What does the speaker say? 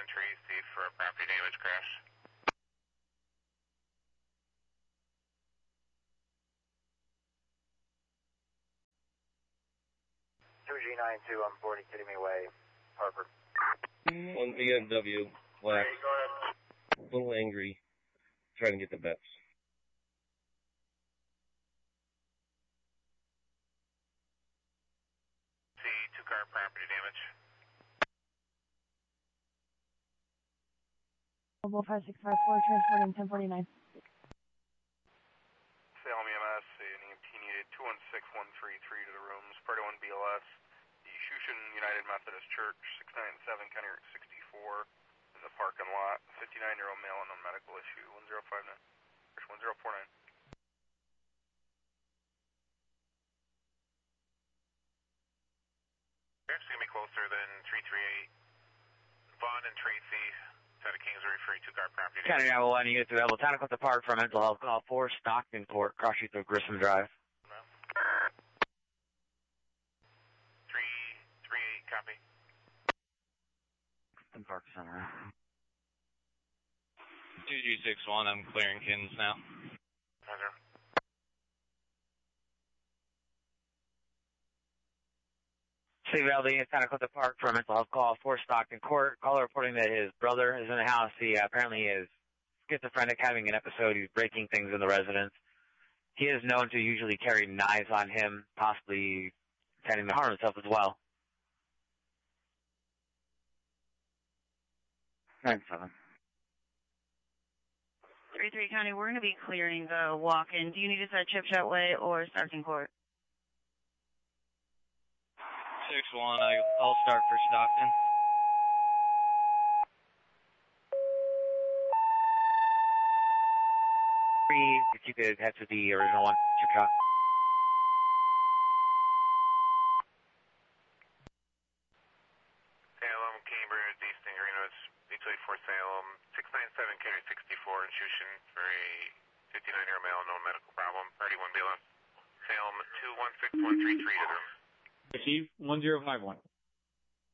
and Tracy for a property damage crash. 2G92 on 40 Kiddie Way, Harper. On BMW, black. Hey, go ahead. A little angry. Trying to get the bets. See, two-car property damage. Mobile 5654, transporting 1049. Salem EMS, an EMT needed 216133 to the rooms, Party 1 BLS, the Shushan United Methodist Church, 697 County Route 64, in the parking lot, 59-year-old male on a medical issue, 1059, 1049. It's going to be closer than 338. Vaughn and Tracy, out of Kingsbury for a two-car property. County 911, you get to level 10 Clifton Park for mental health call 4, Stockton Court, cross you through Grissom Drive. 338, copy. Clifton Park Center. 2G61, I'm clearing Kins now. Roger. Steve Valdez, Santa Clifton Park for a mental health call 4, Stockton Court. Caller reporting that his brother is in the house. He apparently is schizophrenic, having an episode. He's breaking things in the residence. He is known to usually carry knives on him, possibly intending to harm himself as well. 9-7. 33 County, we're going to be clearing the walk-in. Do you need us at Chip Shot Way or Stockton Court? 6-1, I'll start for Stockton. If you could head to the original one, Chip Shot. Salem, Cambridge, Easton, Greenwich, H84 Salem, 697 County 64 in Shushan for a 59-year-old male, no medical problem. Party 1 BLS. Salem, 216133 to the room. Chief 1051.